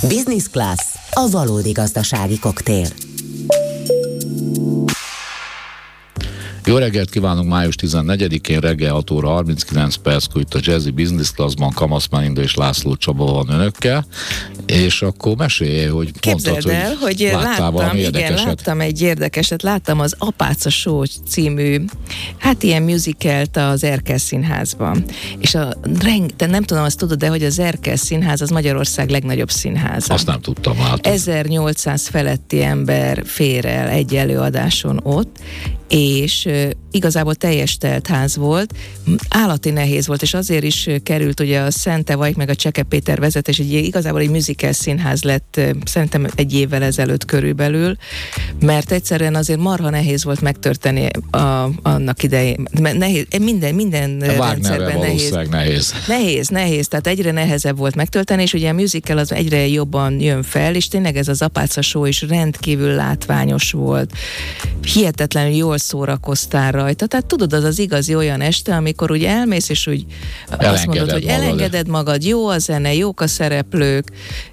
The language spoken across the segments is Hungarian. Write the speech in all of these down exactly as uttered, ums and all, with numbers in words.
Business Class, a valódi gazdasági koktél. Jó reggelt kívánunk, május tizennegyedikén reggel hat óra harminckilenc perckor itt a Jazzy Business Classban Kamasz Melinda és László Csaba van önökkel, és akkor mesélj, hogy Képzeld mondtad, el, hogy, hogy láttam, igen, láttam egy érdekeset, láttam az Apáca Show című, hát ilyen musicalt az Erkel Színházban. És a, te nem tudom, azt tudod, de hogy az Erkel Színház az Magyarország legnagyobb színháza. Azt nem tudtam, látom. ezernyolcszáz feletti ember fér el egy előadáson ott, és uh, igazából teljes telt ház volt, állati nehéz volt, és azért is uh, került ugye a Szente Vajk meg a Cseke Péter vezetés, egy igazából egy musical színház lett uh, szerintem egy évvel ezelőtt körülbelül, mert egyszerűen azért marha nehéz volt megtörténni a, annak idején. Nehéz, minden, minden rendszerben nehéz. nehéz. Nehéz, nehéz, tehát egyre nehezebb volt megtölteni, és ugye a musical az egyre jobban jön fel, és tényleg ez az Apáca Show is rendkívül látványos volt. Hihetetlenül jól szórakoztál rajta. Tehát tudod, az az igazi olyan este, amikor úgy elmész, és úgy elengeded azt mondod, hogy magad. elengeded magad, jó a zene, jók a szereplők,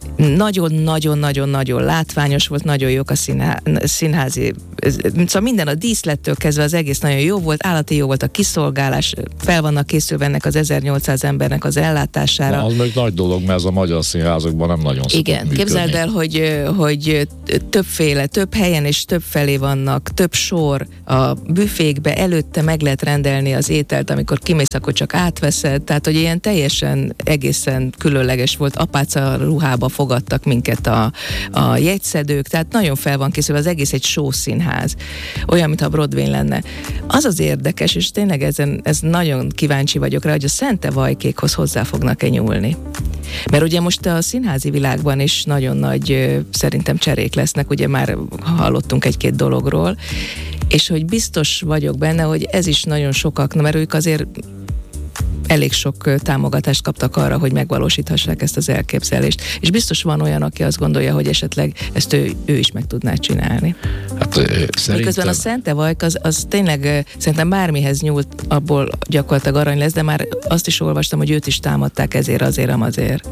nagyon-nagyon-nagyon-nagyon látványos volt, nagyon jók a színhá, színházi, szóval minden a díszlettől kezdve az egész nagyon jó volt, állati jó volt a kiszolgálás, fel vannak készülve ennek az ezernyolcszáz embernek az ellátására. Na, az még nagy dolog, mert ez a magyar színházakban nem nagyon szokott Igen, működni. Képzeld el, hogy, hogy többféle, több helyen és több felé vannak, több sor a büfékbe, előtte meg lehet rendelni az ételt, amikor kimész, akkor csak átveszed, tehát hogy ilyen teljesen egészen különleges volt, apáca ruhába fogadtak minket a, a jegyszedők, tehát nagyon fel van készülve, az egész egy showszínház, olyan, mintha Broadway lenne. Az az érdekes, és tényleg ezen, ez nagyon kíváncsi vagyok rá, hogy a Szente Vajkékhoz hozzá fognak-e nyúlni. Mert ugye most a színházi világban is nagyon nagy, szerintem cserék lesznek, ugye már hallottunk egy-két dologról, és hogy biztos vagyok benne, hogy ez is nagyon sokaknak, mert ők azért elég sok támogatást kaptak arra, hogy megvalósíthassák ezt az elképzelést. És biztos van olyan, aki azt gondolja, hogy esetleg ezt ő, ő is meg tudná csinálni. Hát, szerintem... Miközben a Szente Vajk az, az tényleg szerintem bármihez nyúlt, abból gyakorlatilag arany lesz, de már azt is olvastam, hogy őt is támadták ezért, azért, amazért.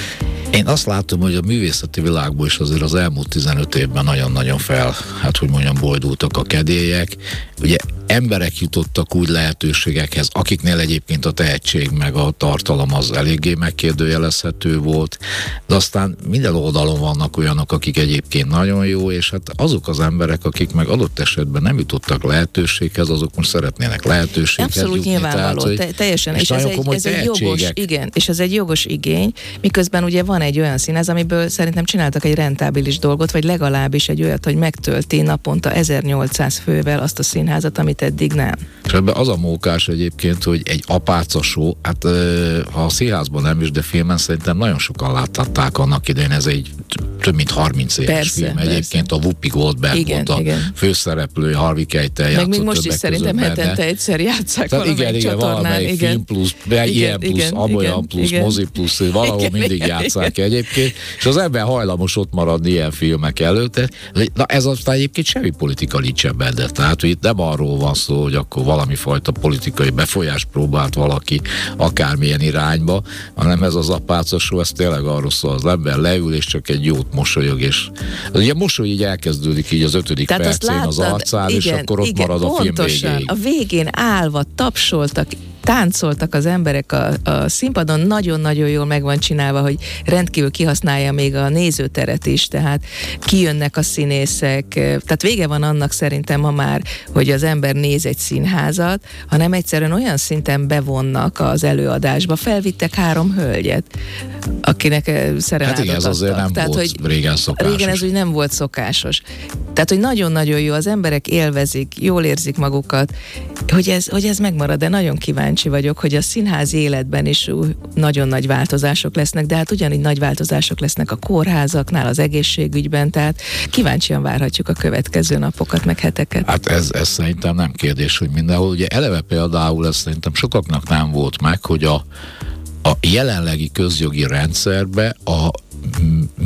Én azt látom, hogy a művészeti világból is azért az elmúlt tizenöt évben nagyon-nagyon fel, hát hogy mondjam, bojdultak a kedélyek. Ugye emberek jutottak úgy lehetőségekhez, akiknél egyébként a tehetség meg a tartalom az eléggé megkérdőjelezhető volt, de aztán minden oldalon vannak olyanok, akik egyébként nagyon jó, és hát azok az emberek, akik meg adott esetben nem jutottak lehetőséghez, azok most szeretnének lehetőséghez Abszolút jutni. Nyilvánvaló, tehát, te, teljesen, és, és ez, egy, ez egy jogos, igen, és ez egy jogos igény, miközben ugye van egy olyan színház, amiből szerintem csináltak egy rentábilis dolgot, vagy legalábbis egy olyat, hogy megtölti naponta ezernyolcszáz fővel azt a színházat, amit eddig nem. És ebben az a mókás egyébként, hogy egy Apáca Show, hát ha a színházban nem is, de filmen szerintem nagyon sokan láttatták annak idején, ez egy több mint harminc éves persze, film. Persze. Egyébként a Whoopi Goldberg igen, volt a igen. főszereplő, Harvey Keitel játszott. Meg még most is szerintem hetente egyszer játsszák valamelyik igen, igen, csatornán. Valamelyik igen, film plusz, igen, ilyen plusz, igen, amolyan plusz, igen, mozi plusz, valahol igen, mindig igen, játsszák igen. egyébként, és az ember hajlamos ott maradni ilyen filmek előtt. Na ez aztán egyébként semmi politika nincs ebben, de tehát, hogy itt nem arról van szó, hogy akkor valami fajta politikai befolyást próbált valaki akármilyen irányba, hanem ez az Apáca Show, ez tényleg arról szól, az ember leül, és csak egy jót mosolyog, és az ugye mosoly így elkezdődik így az ötödik tehát percén láttad, az arcán, igen, és akkor ott igen, marad a film végéig. A végén állva tapsoltak, táncoltak az emberek a, a színpadon, nagyon-nagyon jól meg van csinálva, hogy rendkívül kihasználja még a nézőteret is, tehát kijönnek a színészek, tehát vége van annak szerintem ma már, hogy az ember néz egy színházat, hanem egyszerűen olyan szinten bevonnak az előadásba. Felvittek három hölgyet, akinek szerenádat hát igen, ez azért nem tehát, volt hogy régen szokásos. Régen ez úgy nem volt szokásos. Tehát, hogy nagyon-nagyon jó, az emberek élvezik, jól érzik magukat, hogy ez, hogy ez megmarad, de nagyon kíváncsi vagyok, hogy a színházi életben is nagyon nagy változások lesznek, de hát ugyanígy nagy változások lesznek a kórházaknál, az egészségügyben, tehát kíváncsian várhatjuk a következő napokat, meg heteket. Hát ez, ez szerintem nem kérdés, hogy mindenhol. Ugye eleve például ez szerintem sokaknak nem volt meg, hogy a, a jelenlegi közjogi rendszerbe a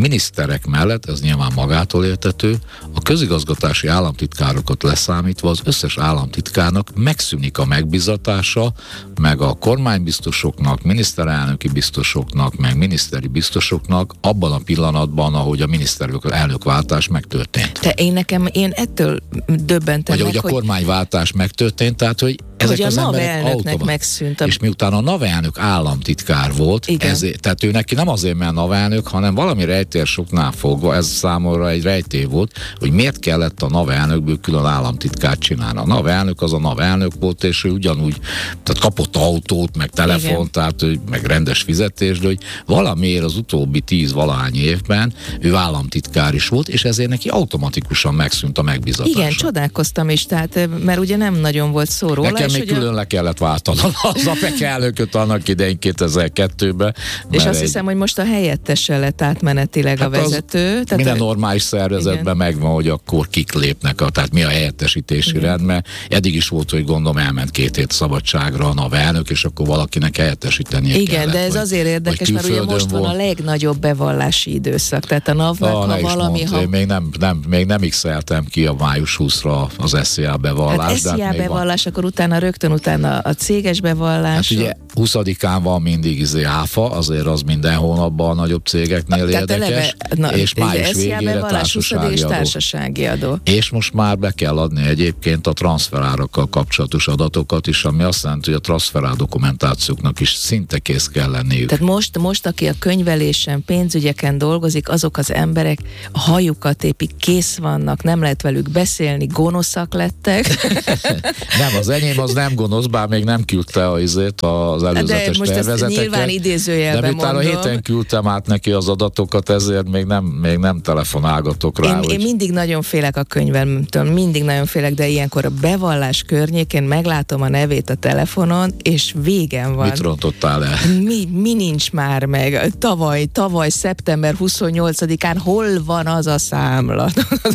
miniszterek mellett, ez nyilván magától értető, a közigazgatási államtitkárokat leszámítva az összes államtitkárnak megszűnik a megbizatása, meg a kormánybiztosoknak, miniszterelnöki biztosoknak, meg miniszteri biztosoknak abban a pillanatban, ahogy a miniszterelnökváltás megtörtént. Te én nekem, én ettől döbbentem meg, meg, hogy a kormányváltás megtörtént, tehát hogy ezek hogy az a emberek NAV-elnöknek megszűnt. A... És miután a NAV-elnök államtitkár volt, ezért, tehát ő neki nem azért, mert NAV-elnök, hanem valami rejtérsoknál fogva, ez számomra egy rejtély volt, hogy miért kellett a NAV-elnökből külön államtitkárt csinálni. A NAV-elnök az a NAV-elnök volt, és ő ugyanúgy tehát kapott autót, meg telefont, tehát, meg rendes fizetést, de hogy valamiért az utóbbi tíz valahány évben ő államtitkár is volt, és ezért neki automatikusan megszűnt a megbizatása. Igen, csodálkoztam is, tehát, mert ugye nem nagyon volt szó róla. Nekem még külön a... le kellett váltanom az á pé ká elnököt annak idején kétezer-kettőben. És azt egy... hiszem, hogy most a helyettese lett átmenetileg hát a vezető. Tehát minden a... normális szervezetben igen. megvan, hogy akkor kik lépnek, a, tehát mi a helyettesítési igen. rend, mert eddig is volt, hogy gondolom elment két hét szabadságra a NAV-elnök, és akkor valakinek helyettesítenie igen, kellett. de ez vagy, azért érdekes, mert ugye most van a legnagyobb bevallási időszak, tehát a NAV-nak, ha valami... Mondd, ha... Én még nem, nem, még nem x-eltem ki a május huszadikánra az es zé á bevallás. Hát es zé á hát bevallás, van. Akkor utána rögtön utána a céges bevallás. Hát ugye huszadikán van mindig izé áfa, azért az minden hónapban a nagyobb cégeknél tehát érdekes, eleve, na, és május végére társasági adó. társasági adó. És most már be kell adni egyébként a transferárakkal kapcsolatos adatokat is, ami azt jelenti, hogy a transferár dokumentációknak is szinte kész kell lenniük. Tehát most, most, aki a könyvelésen, pénzügyeken dolgozik, azok az emberek a hajukat épik, kész vannak, nem lehet velük beszélni, gonoszak lettek. Nem, az enyém az nem gonosz, bár még nem küldte a izét az előzetes de tervezeteket. De most nyilván idézőjelben mondom. De miután a héten küldtem át neki az adatokat, ezért még nem, még nem telefonálgatok rá. Én, hogy... én mindig nagyon félek a könyvemtől, mindig nagyon félek, de ilyenkor a bevallás környékén meglátom a nevét a telefonon, és végem van. Mit rontottál el? Mi, mi nincs már meg? Tavaly, tavaly szeptember huszonnyolcadikán hol van az a számla?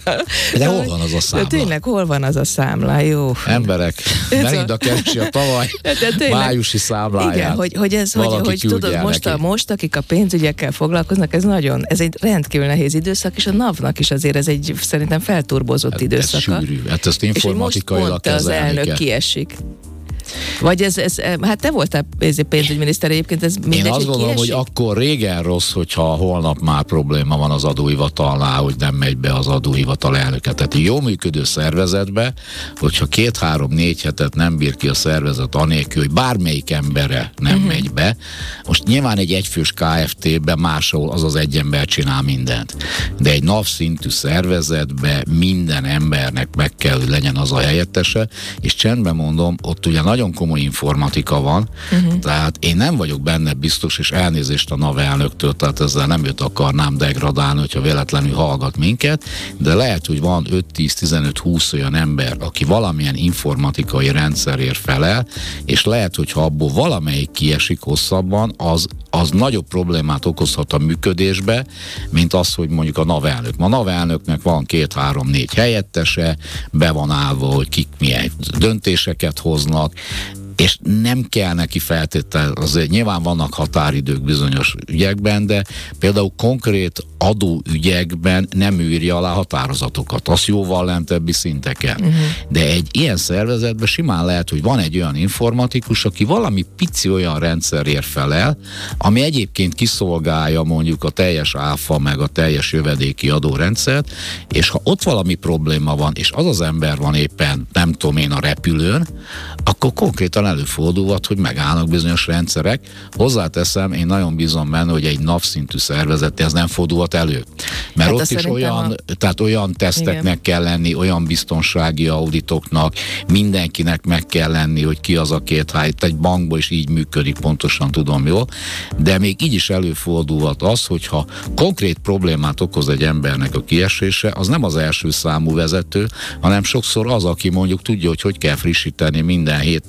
De hol van az a számla? De tényleg, hol van az a számla? Jó. Emberek, megint a keresi a tavaly májusi számláját. Igen, hogy, hogy ez, hogy, hogy tudod, most, a, most, akik a pénzügyekkel foglalkoznak, ez nagyon, ez egy rendkívül nehéz időszak, és a NAV-nak is azért ez egy szerintem felturbozott hát időszaka. Ez sűrű, hát ezt informatikailag kezelni kell. És most pont az elnök kiesik. Vagy ez, ez, hát te voltál pénzügyminiszter egyébként, ez mindegy, én azt gondolom, kiesik? hogy akkor régen rossz, hogyha holnap már probléma van az adóhivatalnál, hogy nem megy be az adóhivatal elnöke. Tehát jó működő szervezetbe, hogyha két-három-négy hetet nem bír ki a szervezet anélkül, hogy bármelyik embere nem uh-huh. megy be, most nyilván egy egyfős ká ef té-ben máshol az az egy ember csinál mindent. De egy NAV szintű szervezetbe minden embernek meg kell, hogy legyen az a helyettese, és csendben mondom, ott ugye nagyon komoly informatika van, uh-huh. tehát én nem vagyok benne biztos, és elnézést a NAV elnöktől, tehát ezzel nem őt akarnám degradálni, hogyha véletlenül hallgat minket, de lehet, hogy van öt-tíz-tizenöt-húsz olyan ember, aki valamilyen informatikai rendszerért felel, és lehet, hogyha abból valamelyik kiesik hosszabban, az, az nagyobb problémát okozhat a működésbe, mint az, hogy mondjuk a NAV elnök. Ma a NAV elnöknek van két-három-négy helyettese, be van állva, hogy kik milyen döntéseket hoznak, és nem kell neki feltétlenül, azért nyilván vannak határidők bizonyos ügyekben, de például konkrét adóügyekben nem írja alá határozatokat, az jóval lentebbi szinteken. Uh-huh. De egy ilyen szervezetben simán lehet, hogy van egy olyan informatikus, aki valami pici olyan rendszerért felel, ami egyébként kiszolgálja mondjuk a teljes áfa, meg a teljes jövedéki adórendszert, és ha ott valami probléma van, és az az ember van éppen, nem tudom én, a repülőn, akkor konkrétan előfordulhat, hogy megállnak bizonyos rendszerek. Hozzáteszem, én nagyon bízom benne, hogy egy NAV szintű szervezet ez nem fordulhat elő. Mert hát ott is olyan, a... tehát olyan teszteknek igen. kell lenni, olyan biztonsági auditoknak, mindenkinek meg kell lenni, hogy ki az a két hájt. Egy bankban is így működik, pontosan tudom jól, de még így is előfordulhat az, hogyha konkrét problémát okoz egy embernek a kiesése, az nem az első számú vezető, hanem sokszor az, aki mondjuk tudja, hogy hogy kell frissíteni minden héten húsz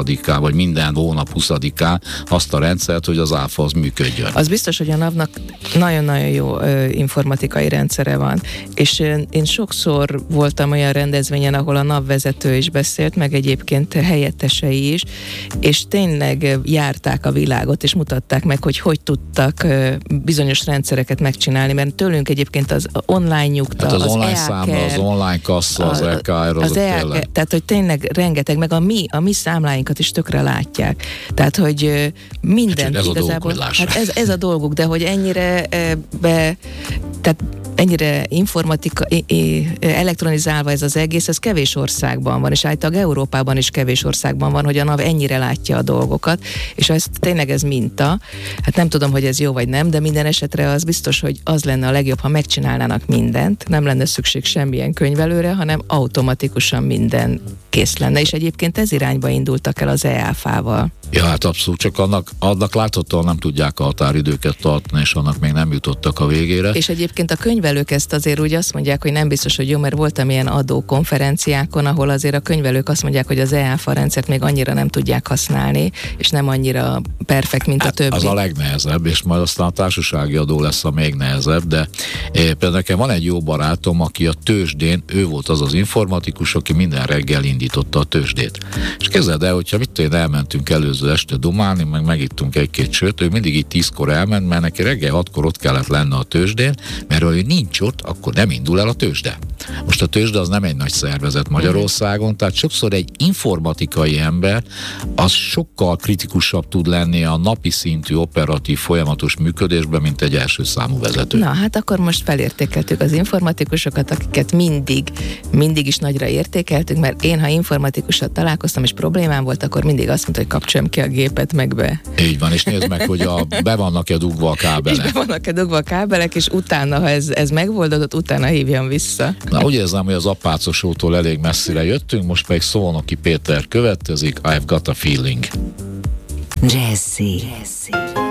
huszadikán, vagy minden hónap huszadikán azt a rendszert, hogy az áfa az működjön. Az biztos, hogy a NAV-nak nagyon-nagyon jó ö, informatikai rendszere van, és ö, én sokszor voltam olyan rendezvényen, ahol a NAV vezető is beszélt, meg egyébként helyettesei is, és tényleg járták a világot, és mutatták meg, hogy hogy tudtak ö, bizonyos rendszereket megcsinálni, mert tőlünk egyébként az online nyugta, hát az, az online e á ká er, számla, az online kassa, az é ká er, az, az e á ká er, tehát hogy tényleg rengeteg, meg a mi, a mi számláinkat is tökre látják. Tehát, hogy minden hát, igazából, hát ez, ez a dolguk, de hogy ennyire be, tehát ennyire informatika, elektronizálva ez az egész, ez kevés országban van, és általában Európában is kevés országban van, hogy a NAV ennyire látja a dolgokat, és ez tényleg ez minta. Hát nem tudom, hogy ez jó vagy nem, de minden esetre az biztos, hogy az lenne a legjobb, ha megcsinálnának mindent, nem lenne szükség semmilyen könyvelőre, hanem automatikusan minden kész lenne, és egyébként ez irányba indultak el az e á fával. Ja, hát abszolút, csak annak, annak láthatóan nem tudják a határidőket tartani, és annak még nem jutottak a végére. És egyébként a könyvelők ezt azért úgy azt mondják, hogy nem biztos, hogy jó, mert voltam ilyen adókonferenciákon, ahol azért a könyvelők azt mondják, hogy az e á fá rendszert még annyira nem tudják használni, és nem annyira perfekt, mint a többi. Az a legnehezebb, és majd aztán a társasági adó lesz a még nehezebb, de például nekem van egy jó barátom, aki a tőzsdén, ő volt az az informatikus, aki minden reggel indította a tőzsdét. És kezded el, hogyha mit tudom, elmentünk előző este dumálni, meg megittunk egy-két sőt, ő mindig így tízkor elment, mert neki reggel hatkor ott kellett lenne a tőzsdén, mert ha ő nincs ott, akkor nem indul el a tőzsde. Most a tőzsde az nem egy nagy szervezet Magyarországon, tehát sokszor egy informatikai ember az sokkal kritikusabb tud lenni a napi szintű operatív folyamatos működésben, mint egy első számú vezető. Na, hát akkor most felértékeltük az informatikusokat, akiket mindig, mindig is nagyra értékeltük, mert én, ha informatikussal találkoztam, és problémám volt, akkor mindig azt mondta, hogy kapcsoljam ki a gépet meg be. Így van, és nézd meg, hogy a, be vannak-e dugva a kábelek. És be vannak-e dugva a kábelek, és utána, ha ez, ez megoldódott, utána hívjam vissza. Na, úgy érzem, hogy az apácosótól elég messzire jöttünk, most pedig Szolnoki Péter következik, I've got a feeling. Jazzy. Jazzy.